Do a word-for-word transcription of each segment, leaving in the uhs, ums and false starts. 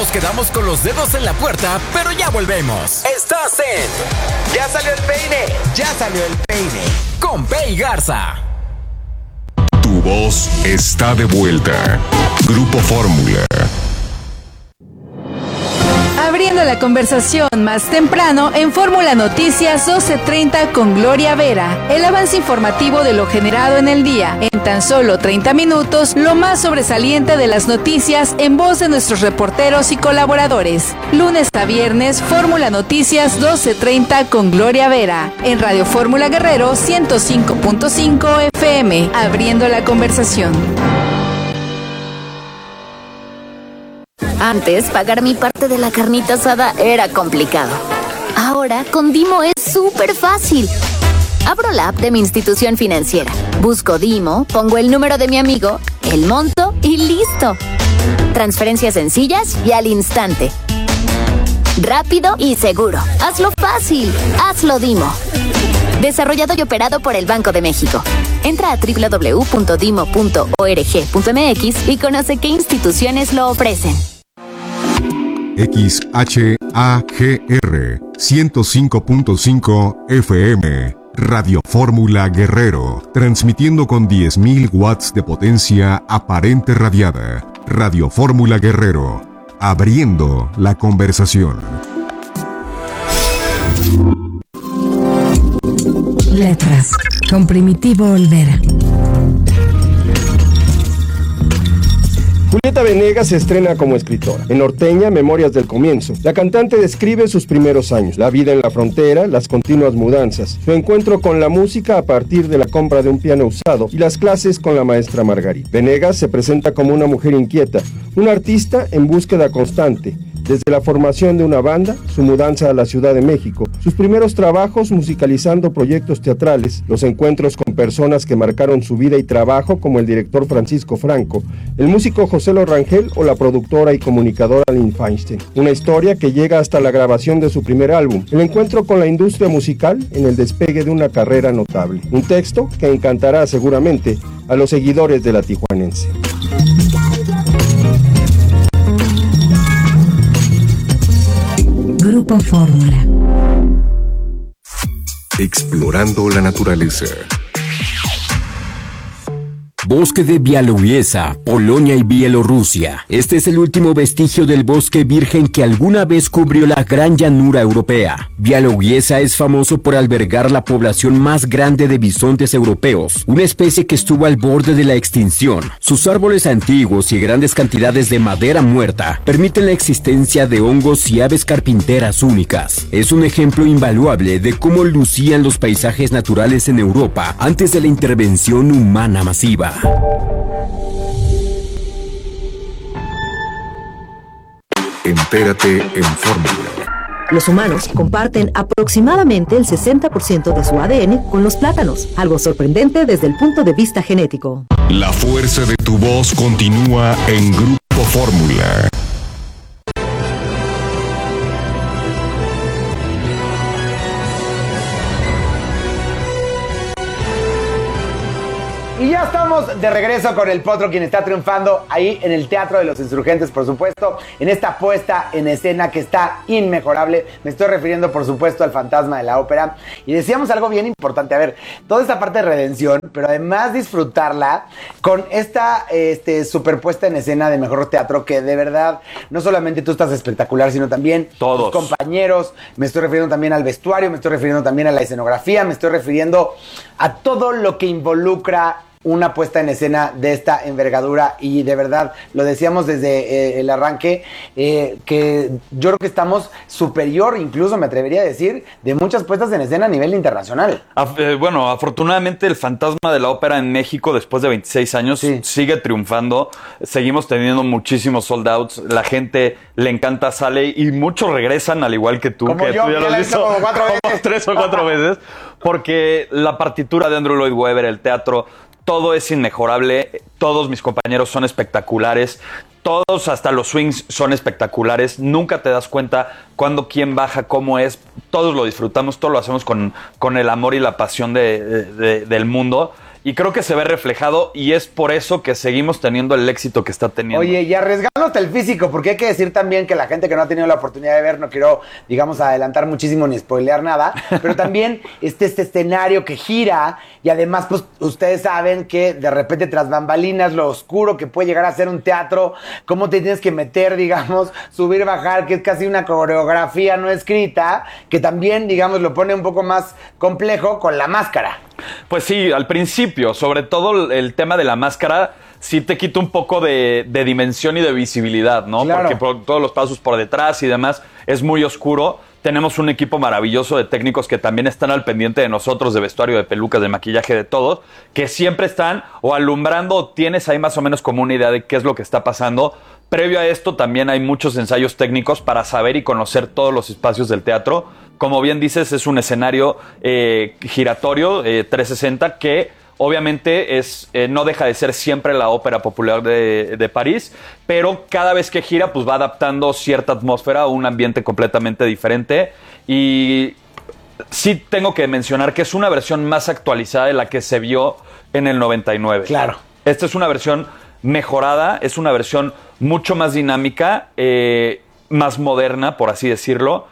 Nos quedamos con los dedos en la puerta, pero ya volvemos. Estás en Ya salió el peine. Ya salió el peine con Pei Garza. Tu voz está de vuelta. Grupo Fórmula. Abriendo la conversación más temprano en Fórmula Noticias doce treinta con Gloria Vera. El avance informativo de lo generado en el día. En tan solo treinta minutos, lo más sobresaliente de las noticias en voz de nuestros reporteros y colaboradores. Lunes a viernes, Fórmula Noticias doce treinta con Gloria Vera. En Radio Fórmula Guerrero ciento cinco punto cinco F M. Abriendo la conversación. Antes, pagar mi parte de la carnita asada era complicado. Ahora, con Dimo es súper fácil. Abro la app de mi institución financiera, busco Dimo, pongo el número de mi amigo, el monto y listo. Transferencias sencillas y al instante. Rápido y seguro. Hazlo fácil. Hazlo Dimo. Desarrollado y operado por el Banco de México. Entra a doble u doble u doble u punto dimo punto org punto m x y conoce qué instituciones lo ofrecen. X H A G R ciento cinco punto cinco F M. Radio Fórmula Guerrero, transmitiendo con diez mil watts de potencia aparente radiada. Radio Fórmula Guerrero, abriendo la conversación. Letras, con Primitivo Olvera. Julieta Venegas se estrena como escritora. En Norteña, Memorias del Comienzo, la cantante describe sus primeros años, la vida en la frontera, las continuas mudanzas, su encuentro con la música a partir de la compra de un piano usado y las clases con la maestra Margarita. Venegas se presenta como una mujer inquieta, una artista en búsqueda constante. Desde la formación de una banda, su mudanza a la Ciudad de México, sus primeros trabajos musicalizando proyectos teatrales, los encuentros con personas que marcaron su vida y trabajo como el director Francisco Franco, el músico José Lo Rangel o la productora y comunicadora Lynn Feinstein. Una historia que llega hasta la grabación de su primer álbum, el encuentro con la industria musical en el despegue de una carrera notable. Un texto que encantará seguramente a los seguidores de la tijuanense. Grupo Fórmula. Explorando la naturaleza. Bosque de Białowieża, Polonia y Bielorrusia. Este es el último vestigio del bosque virgen que alguna vez cubrió la gran llanura europea. Białowieża es famoso por albergar la población más grande de bisontes europeos, una especie que estuvo al borde de la extinción. Sus árboles antiguos y grandes cantidades de madera muerta permiten la existencia de hongos y aves carpinteras únicas. Es un ejemplo invaluable de cómo lucían los paisajes naturales en Europa antes de la intervención humana masiva. Entérate en Fórmula. Los humanos comparten aproximadamente el sesenta por ciento de su A D N con los plátanos, algo sorprendente desde el punto de vista genético. La fuerza de tu voz continúa en Grupo Fórmula. Y ya estamos de regreso con el Potro, quien está triunfando ahí en el Teatro de los Insurgentes, por supuesto, en esta puesta en escena que está inmejorable. Me estoy refiriendo, por supuesto, al Fantasma de la Ópera. Y decíamos algo bien importante, a ver, toda esta parte de redención, pero además disfrutarla con esta este, superpuesta en escena de mejor teatro, que de verdad, no solamente tú estás espectacular, sino también todos tus compañeros. Me estoy refiriendo también al vestuario, me estoy refiriendo también a la escenografía, me estoy refiriendo a todo lo que involucra una puesta en escena de esta envergadura. Y de verdad, lo decíamos desde eh, el arranque, eh, que yo creo que estamos superior, incluso me atrevería a decir, de muchas puestas en escena a nivel internacional. Af- eh, bueno, afortunadamente el Fantasma de la Ópera en México, después de veintiséis años, sí, sigue triunfando. Seguimos teniendo muchísimos sold outs, la gente le encanta, sale, y muchos regresan, al igual que tú, como que yo, tú ya que lo la has he visto visto como cuatro veces. como tres o cuatro veces, porque la partitura de Andrew Lloyd Webber, el teatro, todo es inmejorable, todos mis compañeros son espectaculares, todos, hasta los swings, son espectaculares. Nunca te das cuenta cuándo, quién baja, cómo es. Todos lo disfrutamos, todo lo hacemos con, con el amor y la pasión de, de, de, del mundo. y creo que se ve reflejado y es por eso que seguimos teniendo el éxito que está teniendo. Oye, y arriesgándote el físico, porque hay que decir también que la gente que no ha tenido la oportunidad de ver, no quiero, digamos, adelantar muchísimo ni spoilear nada, pero también este, este escenario que gira y además, pues, ustedes saben que de repente tras bambalinas, lo oscuro que puede llegar a ser un teatro, cómo te tienes que meter, digamos, subir, bajar, que es casi una coreografía no escrita, que también, digamos, lo pone un poco más complejo con la máscara. Pues sí, al principio, sobre todo el tema de la máscara, sí te quita un poco de, de dimensión y de visibilidad, ¿no? Claro. Porque por todos los pasos por detrás y demás es muy oscuro. Tenemos un equipo maravilloso de técnicos que también están al pendiente de nosotros, de vestuario, de pelucas, de maquillaje, de todo, que siempre están o alumbrando o tienes ahí más o menos como una idea de qué es lo que está pasando. Previo a esto también hay muchos ensayos técnicos para saber y conocer todos los espacios del teatro. Como bien dices, es un escenario eh, giratorio, eh, trescientos sesenta, que obviamente es, eh, no deja de ser siempre la ópera popular de, de París, pero cada vez que gira pues va adaptando cierta atmósfera a un ambiente completamente diferente. Y sí tengo que mencionar que es una versión más actualizada de la que se vio en el noventa y nueve. Claro. Esta es una versión mejorada, es una versión mucho más dinámica, eh, más moderna, por así decirlo,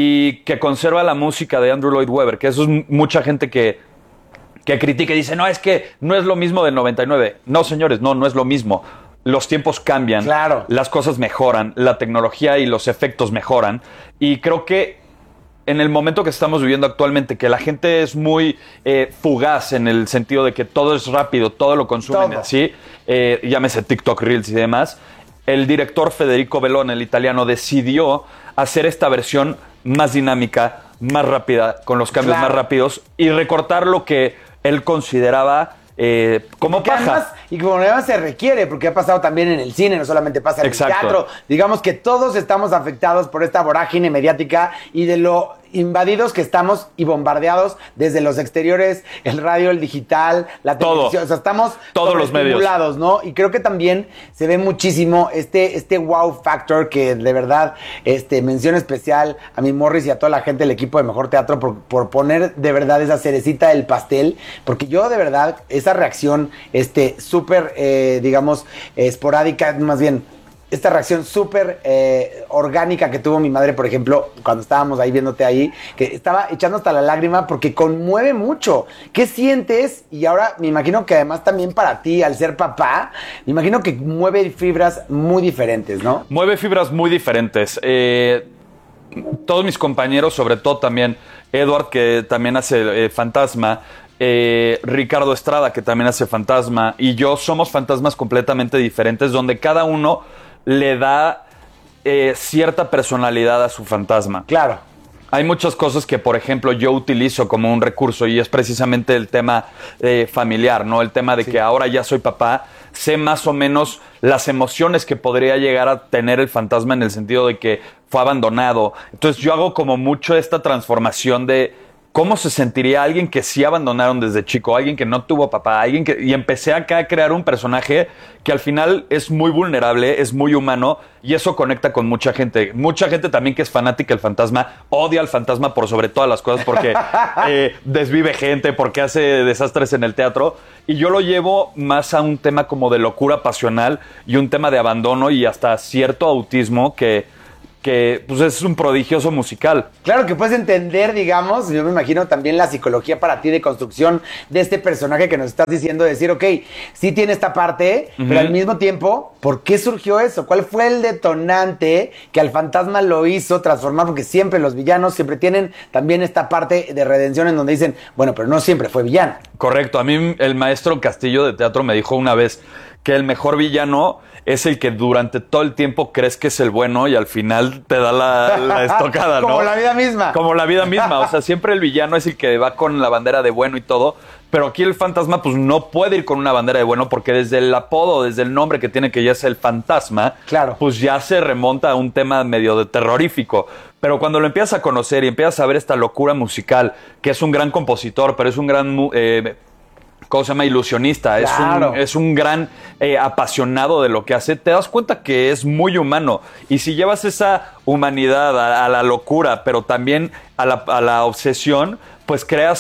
y que conserva la música de Andrew Lloyd Webber, que eso es mucha gente que, que critica y dice, no, es que no es lo mismo del noventa y nueve. No, señores, no, no es lo mismo. Los tiempos cambian, claro, las cosas mejoran, la tecnología y los efectos mejoran, y creo que en el momento que estamos viviendo actualmente, que la gente es muy eh, fugaz en el sentido de que todo es rápido, todo lo consumen todo. así, eh, llámese TikTok, Reels y demás, el director Federico Bellone, el italiano, decidió hacer esta versión más dinámica, más rápida, con los cambios claro. más rápidos y recortar lo que él consideraba Eh, como porque paja. Además, y como además se requiere, porque ha pasado también en el cine, no solamente pasa en Exacto. el teatro. Digamos que todos estamos afectados por esta vorágine mediática y de lo invadidos que estamos y bombardeados desde los exteriores, el radio, el digital, la Todo. televisión. O sea, estamos todos los medios, ¿no? Y creo que también se ve muchísimo este, este wow factor que de verdad, este, mención especial a mi Morris y a toda la gente del equipo de Mejor Teatro por, por poner de verdad esa cerecita del pastel, porque yo de verdad, esa reacción, este, súper, eh, digamos, eh, esporádica, más bien, esta reacción súper eh, orgánica que tuvo mi madre, por ejemplo, cuando estábamos ahí viéndote ahí, que estaba echando hasta la lágrima porque conmueve mucho. ¿Qué sientes? Y ahora me imagino que además también para ti, al ser papá, me imagino que mueve fibras muy diferentes, ¿no? Mueve fibras muy diferentes. Eh, todos mis compañeros, sobre todo también Edward, que también hace eh, Fantasma, Eh, Ricardo Estrada, que también hace Fantasma, y yo somos fantasmas completamente diferentes, donde cada uno le da eh, cierta personalidad a su fantasma. Claro. Hay muchas cosas que, por ejemplo, yo utilizo como un recurso y es precisamente el tema eh, familiar, ¿no? El tema de sí. que ahora ya soy papá, sé más o menos las emociones que podría llegar a tener el fantasma en el sentido de que fue abandonado. Entonces yo hago como mucho esta transformación de ¿cómo se sentiría alguien que sí abandonaron desde chico? Alguien que no tuvo papá, alguien que... Y empecé acá a crear un personaje que al final es muy vulnerable, es muy humano, y eso conecta con mucha gente. Mucha gente también que es fanática del fantasma, odia al fantasma por sobre todas las cosas, porque eh, desvive gente, porque hace desastres en el teatro. Y yo lo llevo más a un tema como de locura pasional y un tema de abandono y hasta cierto autismo que... que pues es un prodigioso musical. Claro que puedes entender, digamos, yo me imagino también la psicología para ti de construcción de este personaje que nos estás diciendo, decir, ok, sí tiene esta parte, uh-huh. pero al mismo tiempo, ¿por qué surgió eso? ¿Cuál fue el detonante que al fantasma lo hizo transformar? Porque siempre los villanos siempre tienen también esta parte de redención en donde dicen, bueno, pero no siempre fue villano. Correcto, a mí el maestro Castillo de teatro me dijo una vez que el mejor villano es el que durante todo el tiempo crees que es el bueno y al final te da la, la estocada, ¿no? Como la vida misma. Como la vida misma. O sea, siempre el villano es el que va con la bandera de bueno y todo. Pero aquí el fantasma, pues no puede ir con una bandera de bueno porque desde el apodo, desde el nombre que tiene, que ya es el fantasma, claro. pues ya se remonta a un tema medio de terrorífico. Pero cuando lo empiezas a conocer y empiezas a ver esta locura musical, que es un gran compositor, pero es un gran... Eh, ¿Cómo se llama? Ilusionista. Claro. Es un, es un gran eh, apasionado de lo que hace. Te das cuenta que es muy humano. Y si llevas esa humanidad a, a la locura, pero también a la, a la obsesión, pues creas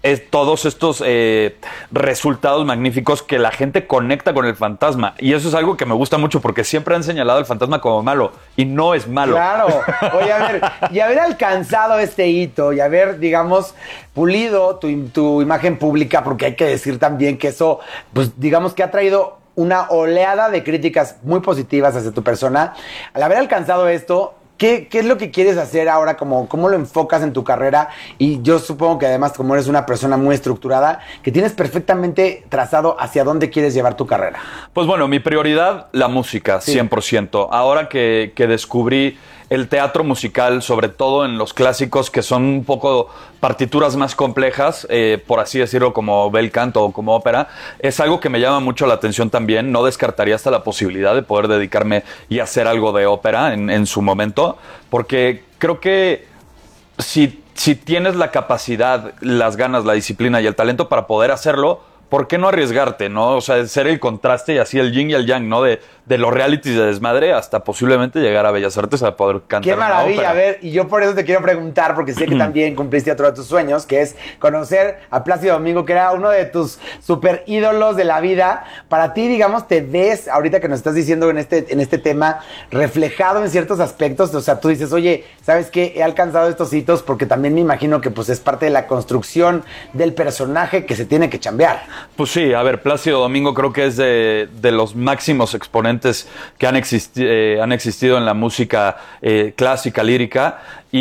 es todos estos eh, resultados magníficos que la gente conecta con el fantasma. Y eso es algo que me gusta mucho porque siempre han señalado al fantasma como malo y no es malo. Claro. Oye, a ver, y haber alcanzado este hito y haber, digamos, pulido tu, tu imagen pública, porque hay que decir también que eso, pues digamos que ha traído una oleada de críticas muy positivas hacia tu persona. Al haber alcanzado esto, ¿Qué, ¿Qué es lo que quieres hacer ahora? ¿Cómo, ¿Cómo lo enfocas en tu carrera? Y yo supongo que además, como eres una persona muy estructurada, que tienes perfectamente trazado hacia dónde quieres llevar tu carrera. Pues bueno, mi prioridad, la música, sí. cien por ciento. Ahora que, que descubrí el teatro musical, sobre todo en los clásicos, que son un poco partituras más complejas, eh, por así decirlo, como bel canto o como ópera, es algo que me llama mucho la atención también. No descartaría hasta la posibilidad de poder dedicarme y hacer algo de ópera en, en su momento, porque creo que si, si tienes la capacidad, las ganas, la disciplina y el talento para poder hacerlo, ¿por qué no arriesgarte, no? O sea, ser el contraste y así el yin y el yang, ¿no? De, de los realities de desmadre hasta posiblemente llegar a Bellas Artes a poder cantar. ¡Qué maravilla! A ver, y yo por eso te quiero preguntar, porque sé que también cumpliste otro de tus sueños, que es conocer a Plácido Domingo, que era uno de tus super ídolos de la vida. Para ti, digamos, te ves, ahorita que nos estás diciendo en este, en este tema, reflejado en ciertos aspectos. O sea, tú dices, oye, ¿sabes qué? He alcanzado estos hitos porque también me imagino que pues es parte de la construcción del personaje que se tiene que chambear. Pues sí, a ver, Plácido Domingo creo que es de, de los máximos exponentes que han, existi eh, han existido en la música eh, clásica, lírica,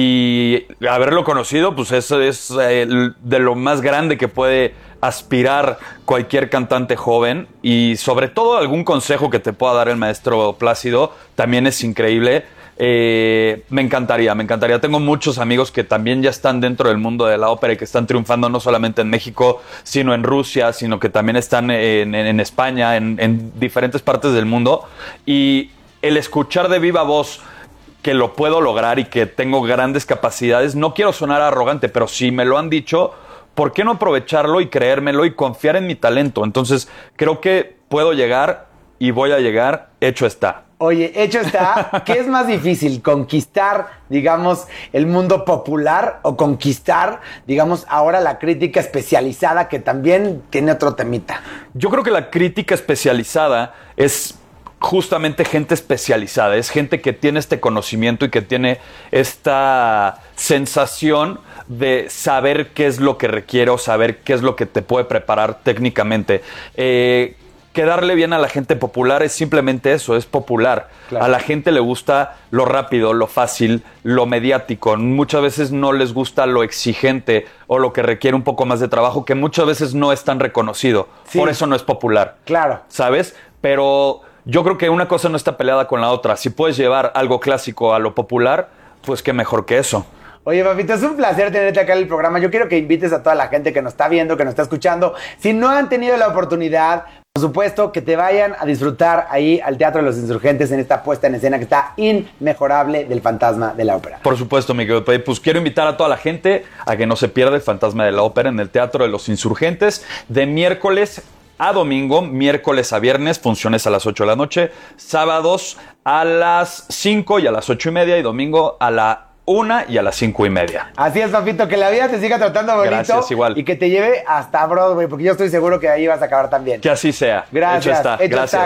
y haberlo conocido, pues eso es eh, de lo más grande que puede aspirar cualquier cantante joven, y sobre todo algún consejo que te pueda dar el maestro Plácido también es increíble. Eh, me encantaría, me encantaría. Tengo muchos amigos que también ya están dentro del mundo de la ópera y que están triunfando no solamente en México, sino en Rusia, sino que también están en, en, en España, en, en diferentes partes del mundo. Y el escuchar de viva voz que lo puedo lograr y que tengo grandes capacidades, no quiero sonar arrogante, pero si me lo han dicho, ¿por qué no aprovecharlo y creérmelo y confiar en mi talento? Entonces creo que puedo llegar y voy a llegar, hecho está. Oye, hecho está, ¿qué es más difícil? ¿Conquistar, digamos, el mundo popular o conquistar, digamos, ahora la crítica especializada que también tiene otro temita? Yo creo que la crítica especializada es justamente gente especializada, es gente que tiene este conocimiento y que tiene esta sensación de saber qué es lo que requiere o saber qué es lo que te puede preparar técnicamente. Eh, Quedarle bien a la gente popular es simplemente eso, es popular. Claro. A la gente le gusta lo rápido, lo fácil, lo mediático. Muchas veces no les gusta lo exigente o lo que requiere un poco más de trabajo, que muchas veces no es tan reconocido. Sí. Por eso no es popular. Claro. ¿Sabes? Pero yo creo que una cosa no está peleada con la otra. Si puedes llevar algo clásico a lo popular, pues qué mejor que eso. Oye, papito, es un placer tenerte acá en el programa. Yo quiero que invites a toda la gente que nos está viendo, que nos está escuchando. Si no han tenido la oportunidad, por supuesto, que te vayan a disfrutar ahí al Teatro de los Insurgentes en esta puesta en escena que está inmejorable del Fantasma de la Ópera. Por supuesto, Miguel. Pues quiero invitar a toda la gente a que no se pierda el Fantasma de la Ópera en el Teatro de los Insurgentes de miércoles a domingo, miércoles a viernes, funciones a las ocho de la noche, sábados a las cinco y a las ocho y media y domingo a la una y a las cinco y media. Así es, papito, que la vida te siga tratando bonito. Gracias, igual. Y que te lleve hasta Broadway, porque yo estoy seguro que ahí vas a acabar también. Que así sea. Gracias. Hecho está. Hecho Gracias. Está.